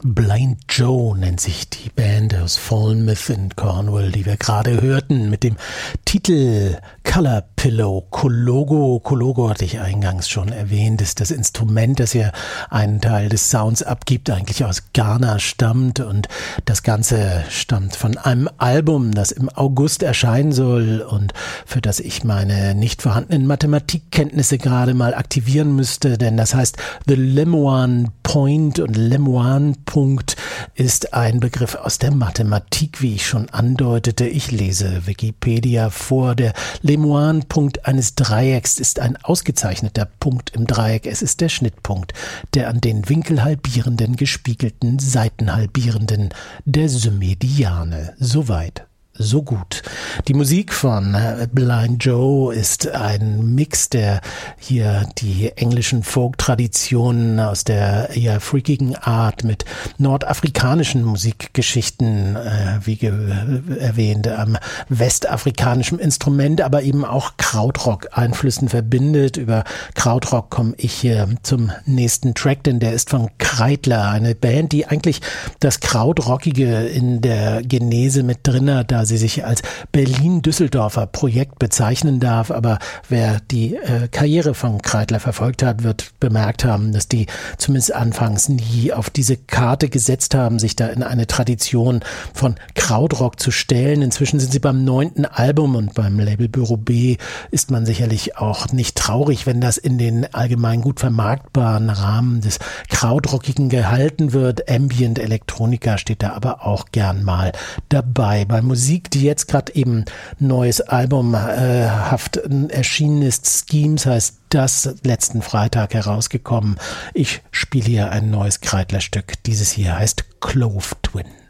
Blind Joe nennt sich die Band aus Falmouth in Cornwall, die wir gerade hörten, mit dem Titel Color Pillow. Kologo. Kologo hatte ich eingangs schon erwähnt, ist das Instrument, das ja einen Teil des Sounds abgibt, eigentlich aus Ghana stammt, und das Ganze stammt von einem Album, das im August erscheinen soll und für das ich meine nicht vorhandenen Mathematikkenntnisse gerade mal aktivieren müsste, denn das heißt The Lemoine Point, und Lemoine Punkt ist ein Begriff aus der Mathematik, wie ich schon andeutete. Ich lese Wikipedia vor. Der Lemoine-Punkt eines Dreiecks ist ein ausgezeichneter Punkt im Dreieck. Es ist der Schnittpunkt der an den winkelhalbierenden gespiegelten Seitenhalbierenden der Symmediane. Soweit. So gut. Die Musik von Blind Joe ist ein Mix, der hier die englischen Folk-Traditionen aus der eher freakigen Art mit nordafrikanischen Musikgeschichten, wie erwähnt, am westafrikanischen Instrument, aber eben auch Krautrock-Einflüssen verbindet. Über Krautrock komme ich hier zum nächsten Track, denn der ist von Kreidler, eine Band, die eigentlich das Krautrockige in der Genese mit drin hat, da sie sich als Berlin-Düsseldorfer Projekt bezeichnen darf, aber wer die Karriere von Kreidler verfolgt hat, wird bemerkt haben, dass die zumindest anfangs nie auf diese Karte gesetzt haben, sich da in eine Tradition von Krautrock zu stellen. Inzwischen sind sie beim 9. Album und beim Label Büro B ist man sicherlich auch nicht traurig, wenn das in den allgemein gut vermarktbaren Rahmen des Krautrockigen gehalten wird. Ambient Elektronika steht da aber auch gern mal dabei. Bei Musik, die jetzt gerade eben neues Album haft erschienen ist, Schemes heißt das, letzten Freitag herausgekommen. Ich spiele hier ein neues Kreidler-Stück. Dieses hier heißt Clove Twin.